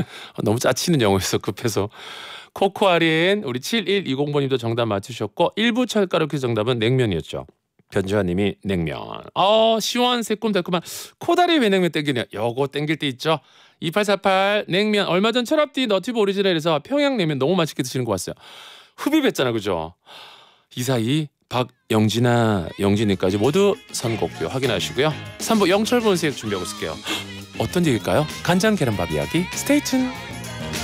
너무 짜치는 영어에서 급해서. 코코아린 우리 7120번님도 정답 맞추셨고 1부 철가루 퀴즈 정답은 냉면이었죠. 변주환님이 냉면. 시원 새콤달콤한 코다리 회냉면 땡기네요. 요거 땡길 때 있죠. 2848 냉면 얼마 전 철업디 너튜브 오리지널에서 평양냉면 너무 맛있게 드시는 거 봤어요. 흡입했잖아 그죠. 이 사이 박영진아 영진이까지 모두 선곡표 확인하시고요. 3부 영철 본색 준비하고 있을게요. 어떤 얘기일까요? 간장 계란밥 이야기 스테이 tuned.